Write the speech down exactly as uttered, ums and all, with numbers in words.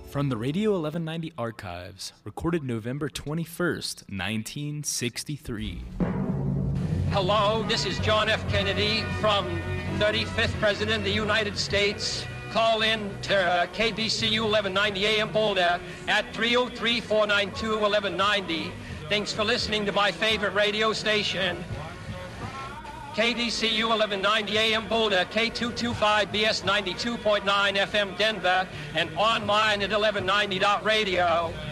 From the Radio eleven ninety archives, recorded November twenty-first, nineteen sixty-three. Hello, this is John F. Kennedy from thirty-fifth President of the United States. Call in to uh, K B C U eleven ninety A M Boulder at three oh three, four nine two, eleven ninety. Thanks for listening to my favorite radio station. K D C U eleven ninety A M Boulder, K two twenty-five B S ninety-two point nine F M Denver, and online at eleven ninety dot radio.